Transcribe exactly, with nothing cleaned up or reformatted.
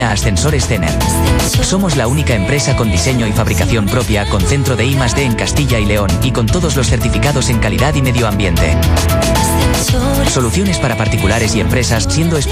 Ascensores Cener. Somos la única empresa con diseño y fabricación propia, con centro de I más D en Castilla y León y con todos los certificados en calidad y medio ambiente. Soluciones para particulares y empresas, siendo